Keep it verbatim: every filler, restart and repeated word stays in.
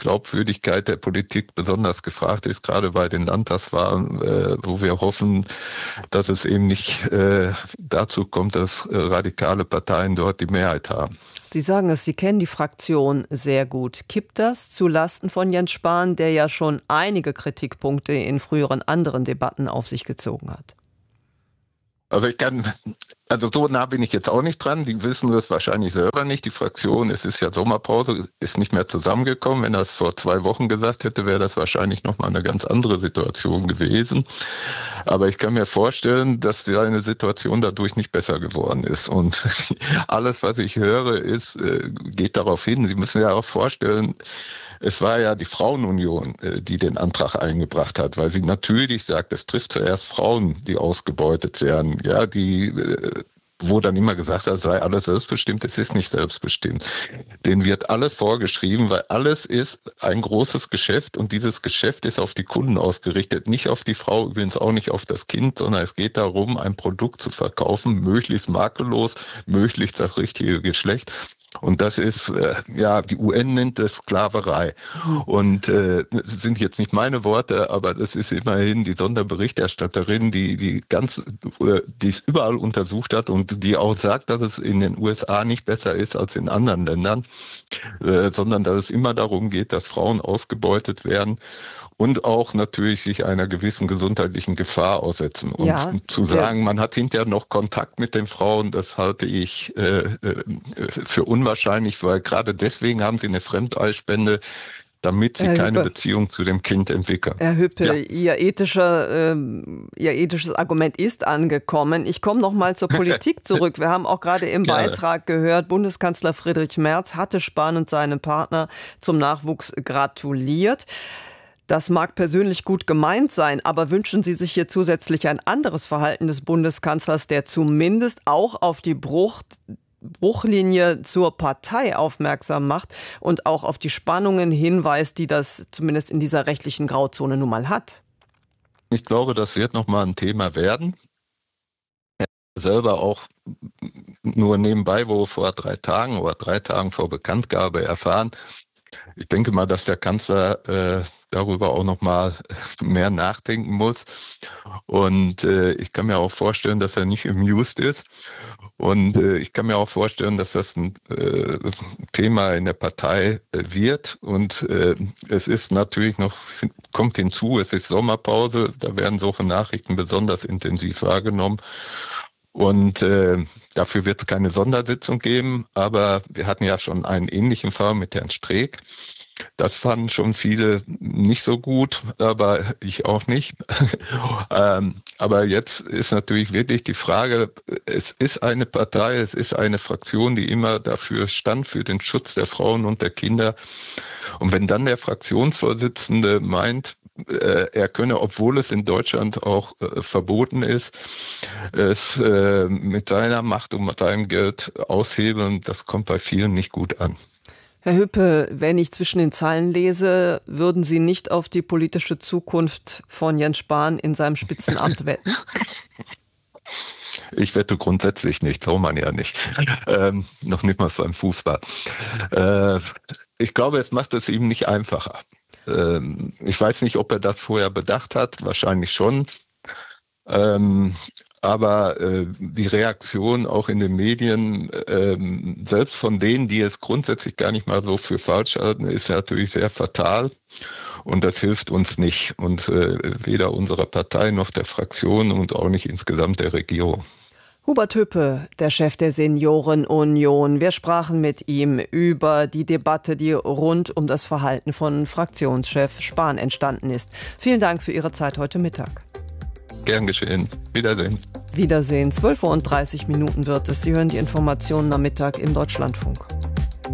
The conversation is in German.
Glaubwürdigkeit der Politik besonders gefragt ist, gerade bei den Landtagswahlen, äh, wo wir hoffen, dass es eben nicht äh, dazu kommt, dass äh, radikale Parteien dort die Mehrheit haben. Sie sagen es, Sie kennen die Fraktion sehr gut. Kippt das zu Lasten von Jens Spahn, der ja schon einige Kritikpunkte in früheren anderen Debatten auf sich gezogen hat? Also ich kann, also so nah bin ich jetzt auch nicht dran. Die wissen das wahrscheinlich selber nicht. Die Fraktion, es ist ja Sommerpause, ist nicht mehr zusammengekommen. Wenn er es vor zwei Wochen gesagt hätte, wäre das wahrscheinlich nochmal eine ganz andere Situation gewesen. Aber ich kann mir vorstellen, dass seine Situation dadurch nicht besser geworden ist. Und alles, was ich höre, ist, geht darauf hin. Sie müssen ja auch vorstellen, es war ja die Frauenunion, die den Antrag eingebracht hat, weil sie natürlich sagt, es trifft zuerst Frauen, die ausgebeutet werden. Ja, die, wo dann immer gesagt hat, sei alles selbstbestimmt, es ist nicht selbstbestimmt. Denen wird alles vorgeschrieben, weil alles ist ein großes Geschäft und dieses Geschäft ist auf die Kunden ausgerichtet, nicht auf die Frau, übrigens auch nicht auf das Kind, sondern es geht darum, ein Produkt zu verkaufen, möglichst makellos, möglichst das richtige Geschlecht. Und das ist, äh, ja, die U N nennt das Sklaverei. Und äh, das sind jetzt nicht meine Worte, aber das ist immerhin die Sonderberichterstatterin, die die ganz, die es überall untersucht hat und die auch sagt, dass es in den U S A nicht besser ist als in anderen Ländern, äh, sondern dass es immer darum geht, dass Frauen ausgebeutet werden. Und auch natürlich sich einer gewissen gesundheitlichen Gefahr aussetzen. Und ja, zu sagen, man hat hinterher noch Kontakt mit den Frauen, das halte ich äh, für unwahrscheinlich, weil gerade deswegen haben sie eine Fremdeisspende, damit sie Herr keine Hüppe. Beziehung zu dem Kind entwickeln. Herr Hüppe, ja. Ihr, ethischer, äh, Ihr ethisches Argument ist angekommen. Ich komme noch mal zur Politik zurück. Wir haben auch gerade im Gerne. Beitrag gehört, Bundeskanzler Friedrich Merz hatte Spahn und seinem Partner zum Nachwuchs gratuliert. Das mag persönlich gut gemeint sein, aber wünschen Sie sich hier zusätzlich ein anderes Verhalten des Bundeskanzlers, der zumindest auch auf die Bruch, Bruchlinie zur Partei aufmerksam macht und auch auf die Spannungen hinweist, die das zumindest in dieser rechtlichen Grauzone nun mal hat? Ich glaube, das wird noch mal ein Thema werden. Er hat selber auch nur nebenbei, wo vor drei Tagen oder drei Tagen vor Bekanntgabe erfahren. Ich denke mal, dass der Kanzler äh, darüber auch noch mal mehr nachdenken muss. Und äh, ich kann mir auch vorstellen, dass er nicht amused ist. Und äh, ich kann mir auch vorstellen, dass das ein äh, Thema in der Partei äh, wird. Und äh, es ist natürlich noch, kommt hinzu, es ist Sommerpause, da werden solche Nachrichten besonders intensiv wahrgenommen. Und äh, dafür wird es keine Sondersitzung geben, aber wir hatten ja schon einen ähnlichen Fall mit Herrn Streeck. Das fanden schon viele nicht so gut, aber ich auch nicht. ähm, aber jetzt ist natürlich wirklich die Frage, es ist eine Partei, es ist eine Fraktion, die immer dafür stand, für den Schutz der Frauen und der Kinder. Und wenn dann der Fraktionsvorsitzende meint, äh, er könne, obwohl es in Deutschland auch äh, verboten ist, es äh, mit seiner Macht und mit seinem Geld aushebeln, das kommt bei vielen nicht gut an. Herr Hüppe, wenn ich zwischen den Zeilen lese, würden Sie nicht auf die politische Zukunft von Jens Spahn in seinem Spitzenamt wetten? Ich wette grundsätzlich nicht, soll man ja nicht. Ähm, noch nicht mal beim Fußball. Äh, ich glaube, es macht es ihm nicht einfacher. Ähm, ich weiß nicht, ob er das vorher bedacht hat, wahrscheinlich schon. Ähm, Aber äh, die Reaktion auch in den Medien, äh, selbst von denen, die es grundsätzlich gar nicht mal so für falsch halten, ist natürlich sehr fatal. Und das hilft uns nicht. Und äh, weder unserer Partei noch der Fraktion und auch nicht insgesamt der Regierung. Hubert Hüppe, der Chef der Seniorenunion. Wir sprachen mit ihm über die Debatte, die rund um das Verhalten von Fraktionschef Spahn entstanden ist. Vielen Dank für Ihre Zeit heute Mittag. Gern geschehen. Wiedersehen. Wiedersehen. zwölf Uhr und dreißig Minuten wird es. Sie hören die Informationen am Mittag im Deutschlandfunk.